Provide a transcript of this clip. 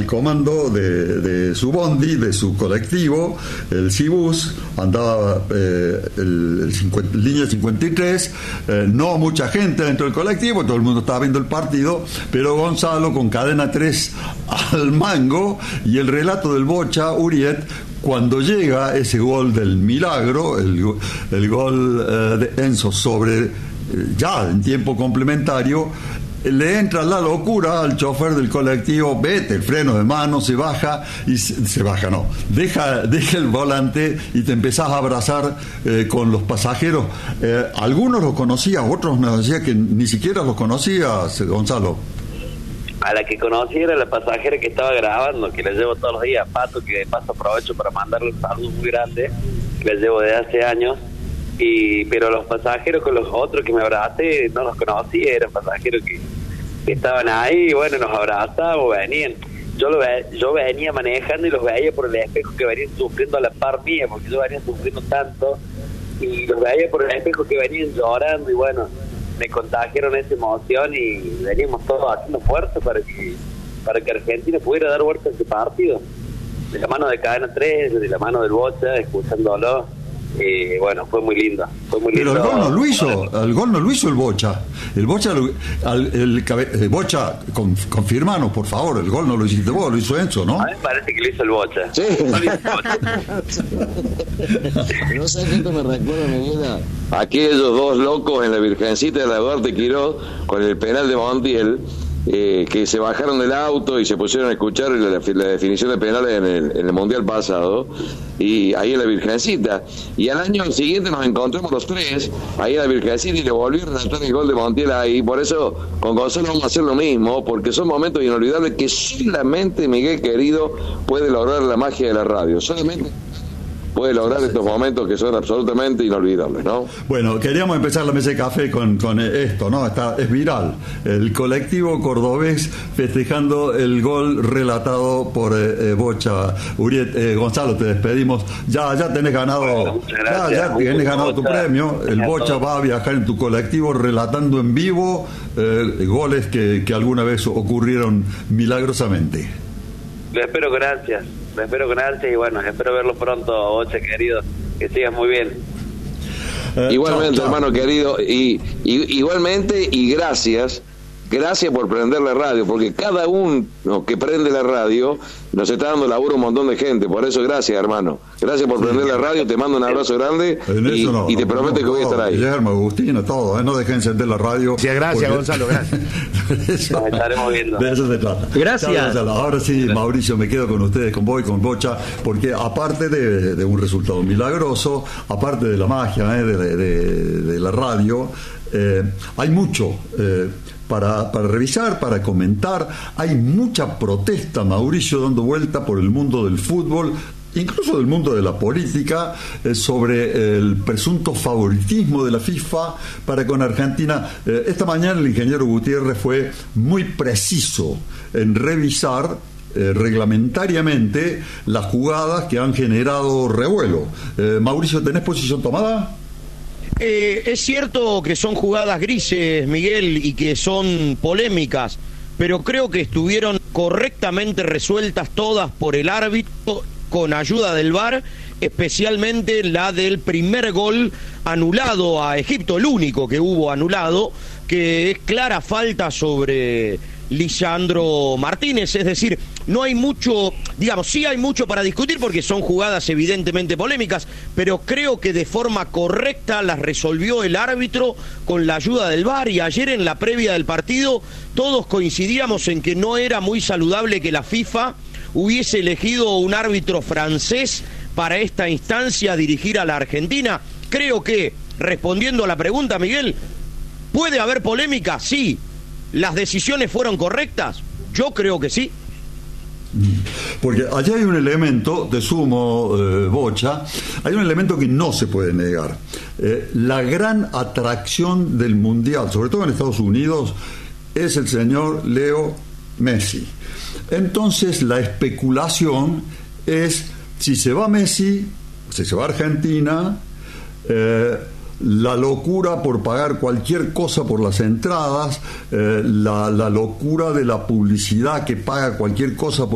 comando de su bondi, de su colectivo, el Cibus, andaba línea 53, no mucha gente dentro del colectivo, todo el mundo estaba viendo el partido, pero Gonzalo con cadena 3 al mango y el relato del Bocha Uriet cuando llega ese gol del milagro, el gol de Enzo sobre ya en tiempo complementario, le entra la locura al chofer del colectivo, vete, el freno de mano, se baja, deja el volante y te empezás a abrazar con los pasajeros. Algunos los conocías, otros nos decían que ni siquiera los conocías, Gonzalo. A la que conocí era la pasajera que estaba grabando, que la llevo todos los días, Pato, que de paso aprovecho para mandarle un saludo muy grande, que la llevo desde hace años. Pero los pasajeros con los otros que me abracé no los conocí, eran pasajeros que estaban ahí y bueno, nos abrazábamos, venían. Yo venía manejando y los veía por el espejo que venían sufriendo a la par mía, porque yo venía sufriendo tanto y los veía por el espejo que venían llorando y bueno, me contagiaron esa emoción y veníamos todos haciendo fuerza para que Argentina pudiera dar vuelta a ese partido. De la mano de Cadena 3, de la mano del Bocha, escuchándolo. Bueno, fue muy lindo. Pero el gol no lo hizo el Bocha. El Bocha, confirmanos, por favor, el gol no lo hiciste vos, lo hizo Enzo, ¿no? A mí me parece que lo hizo el Bocha. Sí. No sé qué me recuerda mi vida. Aquellos dos locos en la Virgencita de la Duarte Quirós con el penal de Montiel. Que se bajaron del auto y se pusieron a escuchar la definición de penales en el Mundial pasado, y ahí en la Virgencita, y al año siguiente nos encontramos los tres ahí en la Virgencita y le volvieron a dar el gol de Montiel ahí. Por eso con Gonzalo vamos a hacer lo mismo, porque son momentos inolvidables que solamente Miguel querido puede lograr la magia de la radio, solamente puede lograr estos momentos que son absolutamente inolvidables, ¿no? Bueno, queríamos empezar la mesa de café con esto, ¿no? Es viral. El colectivo cordobés festejando el gol relatado por Bocha Uriet. Gonzalo, te despedimos. Ya tenés ganado, bueno, ya tenés ganado tu premio. El Bocha va a viajar en tu colectivo relatando en vivo goles que alguna vez ocurrieron milagrosamente. Lo espero con ansias y bueno, espero verlo pronto, Bocha querido, que sigas muy bien. Igualmente, chau. Hermano querido, igualmente, y gracias por prender la radio, porque cada uno que prende la radio nos está dando laburo a un montón de gente. Por eso, gracias, hermano. Gracias por prender la radio, te mando un abrazo grande y te prometo que voy a estar ahí. Guillermo, Agustina, todo, no dejen encender la radio. Sí, gracias, porque... Gonzalo, gracias. Nos estaremos viendo. De eso se trata. Gracias. Chao, Gonzalo. Ahora sí, Mauricio, me quedo con ustedes, con vos y con Bocha, porque aparte de un resultado milagroso, aparte de la magia de la radio, hay mucho para revisar, para comentar. Hay mucha protesta, Mauricio, dando vuelta por el mundo del fútbol, incluso del mundo de la política, sobre el presunto favoritismo de la FIFA para con Argentina. Esta mañana el ingeniero Gutiérrez fue muy preciso en revisar reglamentariamente las jugadas que han generado revuelo. Mauricio, ¿tenés posición tomada? Es cierto que son jugadas grises, Miguel, y que son polémicas, pero creo que estuvieron correctamente resueltas todas por el árbitro con ayuda del VAR, especialmente la del primer gol anulado a Egipto, el único que hubo anulado, que es clara falta sobre Lisandro Martínez. Es decir, no hay mucho, digamos, sí hay mucho para discutir porque son jugadas evidentemente polémicas, pero creo que de forma correcta las resolvió el árbitro con la ayuda del VAR. Y ayer en la previa del partido todos coincidíamos en que no era muy saludable que la FIFA hubiese elegido un árbitro francés para esta instancia dirigir a la Argentina. Creo que, respondiendo a la pregunta, Miguel, ¿puede haber polémica? Sí. ¿Las decisiones fueron correctas? Yo creo que sí. Porque allá hay un elemento, te sumo, Bocha, hay un elemento que no se puede negar. La gran atracción del Mundial, sobre todo en Estados Unidos, es el señor Leo Messi. Entonces la especulación es si se va Messi, si se va Argentina, la locura por pagar cualquier cosa por las entradas, la locura de la publicidad que paga cualquier cosa por